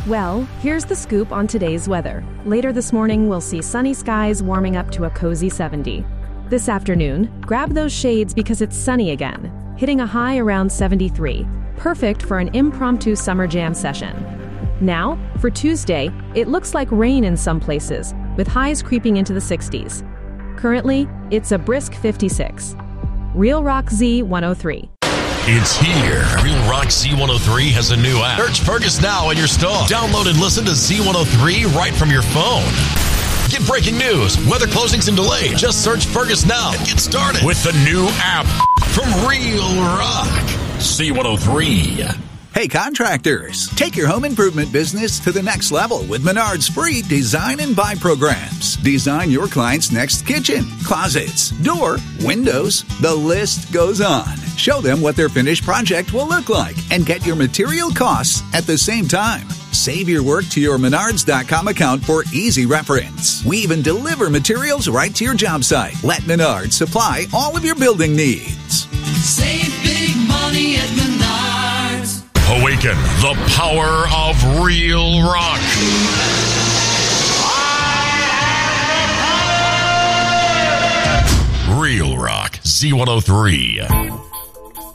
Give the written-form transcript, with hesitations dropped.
Well, here's the scoop on today's weather. Later this morning, we'll see sunny skies warming up to a cozy 70. This afternoon, grab those shades because it's sunny again, hitting a high around 73, perfect for an impromptu summer jam session. Now, for Tuesday, it looks like rain in some places, with highs creeping into the 60s. Currently, it's a brisk 56. Real Rock Z103. It's here. Real Rock Z103 has a new app. Search Fergus now in your store. Download and listen to Z103 right from your phone. Get breaking news, weather closings and delays. Just search Fergus now and get started with the new app from Real Rock Z103. Hey contractors, take your home improvement business to the next level with Menard's free design and buy programs. Design your client's next kitchen, closets, door, windows, the list goes on. Show them what their finished project will look like and get your material costs at the same time. Save your work to your Menards.com account for easy reference. We even deliver materials right to your job site. Let Menards supply all of your building needs. Save big money at Menards. Awaken the power of Real Rock. Real Rock Z103.